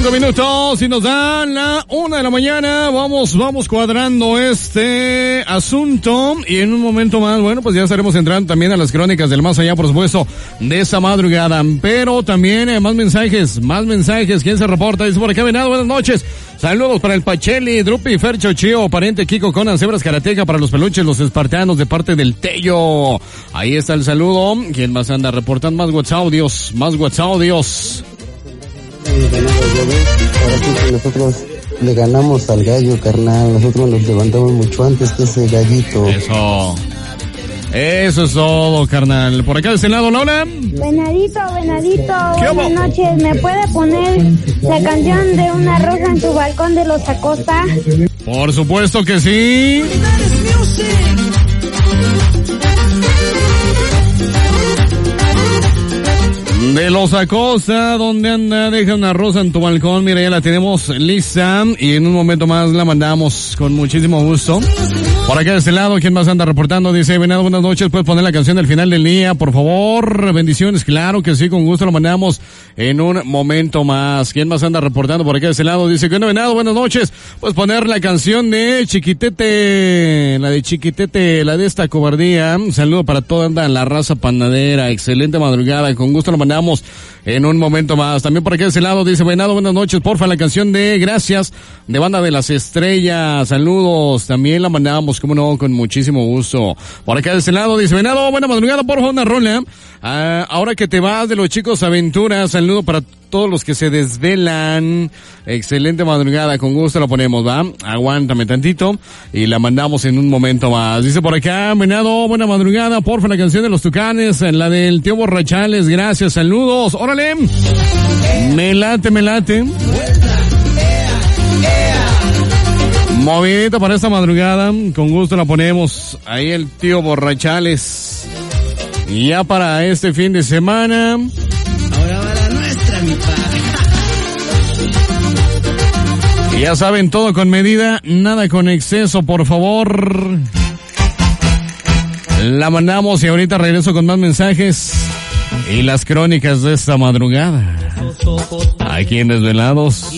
5 minutos y nos dan la 1 de la mañana. Vamos cuadrando este asunto y en un momento más, bueno, pues ya estaremos entrando también a las crónicas del más allá, por supuesto, de esta madrugada. Pero también más mensajes. ¿Quién se reporta? Dice por acá, Venado, buenas noches. Saludos para el Pacheli, Drupi, Fercho, Chío, Pariente, Kiko, Conan, Cebras, Karateca, para los peluches, los espartanos, de parte del Tello. Ahí está el saludo. ¿Quién más anda reportando? Más WhatsApp, Dios. Ahora sí que nosotros le ganamos al gallo, carnal. Nosotros nos levantamos mucho antes que ese gallito. Eso es todo, carnal. Por acá de este lado, Lola. Venadito, buenas noches. ¿Me puede poner la canción de Una rosa en tu balcón de los Acosta? Por supuesto que sí. De los Acosta, ¿dónde anda? Deja una rosa en tu balcón. Mira, ya la tenemos lista y en un momento más la mandamos con muchísimo gusto. Por acá de este lado, ¿quién más anda reportando? Dice, Venado, buenas noches. ¿Puedes poner la canción del final del día, por favor? Bendiciones, claro que sí, con gusto lo mandamos en un momento más. ¿Quién más anda reportando por acá de este lado? Dice, ¿qué onda, Venado? Buenas noches. Puedes poner la canción de Chiquitete, la de esta cobardía. Un saludo para toda la raza panadera. Excelente madrugada, con gusto lo mandamos en un momento más. También por acá de ese lado dice, Venado, buenas noches, porfa, la canción de Gracias, de Banda de las Estrellas. Saludos, también la mandamos, como no, con muchísimo gusto. Por acá de ese lado dice, Venado, buena madrugada, porfa, una rola. Ahora que te vas, de los Chicos Aventuras. Saludo para todos los que se desvelan. Excelente madrugada, con gusto la ponemos, ¿va? Aguántame tantito y la mandamos en un momento más. Dice por acá, Venado, buena madrugada, porfa, la canción de los Tucanes, la del Tío Borrachales. Gracias, saludos, órale. Me late. Movidita para esta madrugada, con gusto la ponemos. Ahí el Tío Borrachales. Y ya para este fin de semana. Ahora va la nuestra, mi padre. Y ya saben, todo con medida, nada con exceso, por favor. La mandamos y ahorita regreso con más mensajes y las crónicas de esta madrugada. Aquí en Desvelados.